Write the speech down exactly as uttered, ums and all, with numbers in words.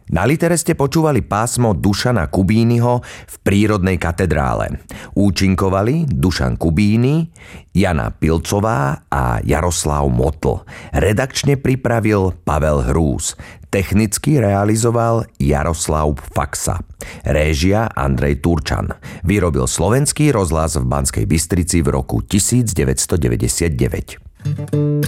Na litere ste počúvali pásmo Dušana Kubínyho v Prírodnej katedrále. Účinkovali Dušan Kubíny, Jana Pilcová a Jaroslav Motl. Redakčne pripravil Pavel Hrús. Technicky realizoval Jaroslav Faxa. Réžia Andrej Turčan. Vyrobil Slovenský rozhlas v Banskej Bystrici v roku devätnásť deväťdesiatdeväť.